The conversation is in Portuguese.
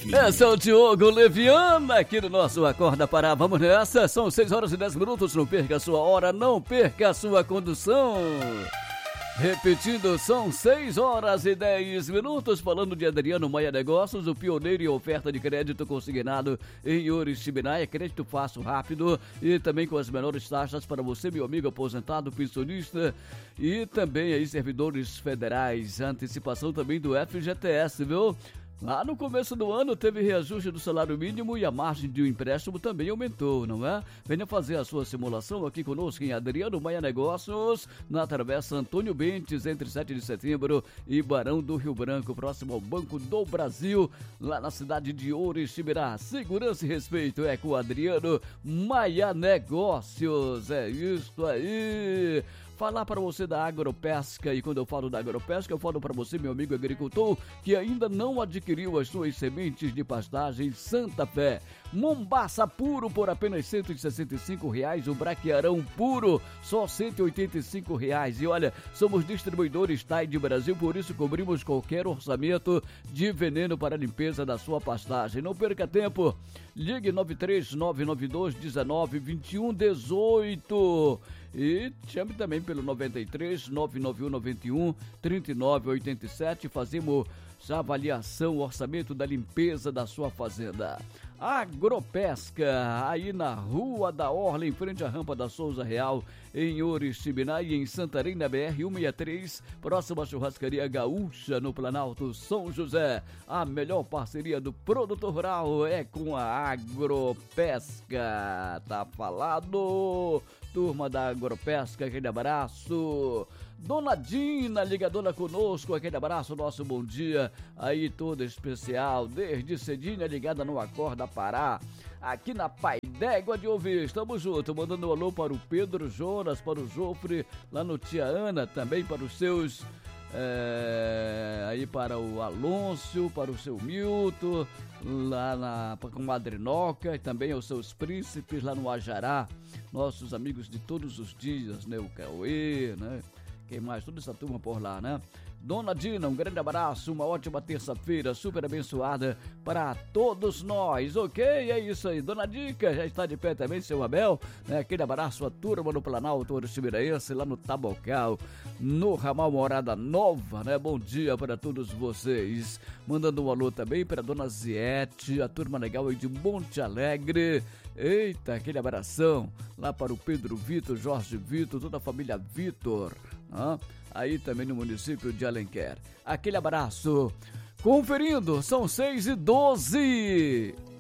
Esse é o Diogo Leviana aqui no nosso Acorda Pará. Vamos nessa, são 6 horas e 10 minutos. Não perca a sua hora, não perca a sua condução. Repetindo, são 6 horas e 10 minutos, falando de Adriano Maia Negócios, o pioneiro em oferta de crédito consignado em Oriximiná. É crédito fácil, rápido e também com as menores taxas para você, meu amigo aposentado, pensionista e também aí servidores federais. Antecipação também do FGTS, viu? Lá no começo do ano teve reajuste do salário mínimo e a margem de um empréstimo também aumentou, não é? Venha fazer a sua simulação aqui conosco em Adriano Maia Negócios, na Travessa Antônio Bentes, entre 7 de setembro e Barão do Rio Branco, próximo ao Banco do Brasil, lá na cidade de Oriximiná. Segurança e respeito é com o Adriano Maia Negócios, é isso aí. Falar para você da Agropesca, e quando eu falo da Agropesca, eu falo para você, meu amigo agricultor, que ainda não adquiriu as suas sementes de pastagem Santa Fé. Mombaça puro por apenas R$ 165, o braquiarão puro só R$ 185. E olha, somos distribuidores Tide Brasil, por isso cobrimos qualquer orçamento de veneno para a limpeza da sua pastagem. Não perca tempo, ligue 93992192118. E chame também pelo 93 991 91 3987. Fazemos a avaliação, o orçamento da limpeza da sua fazenda. Agropesca, aí na Rua da Orla, em frente à Rampa da Souza Real, em Oriximiná, e em Santarém, na BR-163, próxima à Churrascaria Gaúcha, no Planalto São José. A melhor parceria do produtor rural é com a Agropesca. Tá falado, turma da Agropesca, aquele abraço. Dona Dina, ligadora conosco, aquele abraço, nosso bom dia aí todo especial, desde cedinha ligada no Acorda Pará, aqui na Pai d'Égua de Ouvir. Estamos juntos, mandando um alô para o Pedro Jonas, para o Jofre, lá no Tia Ana, também para os seus, aí para o Alonso, para o seu Milton, lá na Comadrinoca, e também aos seus príncipes lá no Ajará, nossos amigos de todos os dias, né, o Cauê, né? Quem mais? Toda essa turma por lá, né? Dona Dina, um grande abraço, uma ótima terça-feira, super abençoada para todos nós, ok? É isso aí. Dona Dica já está de pé também, seu Abel, né? Aquele abraço à turma do Planalto Oriximirense, lá no Tabocal, no ramal Morada Nova, né? Bom dia para todos vocês. Mandando um alô também para Dona Ziete, a turma legal aí de Monte Alegre. Eita, aquele abração lá para o Pedro Vitor, Jorge Vitor, toda a família Vitor, né? Aí também no município de Alenquer. Aquele abraço. Conferindo, são 6h12.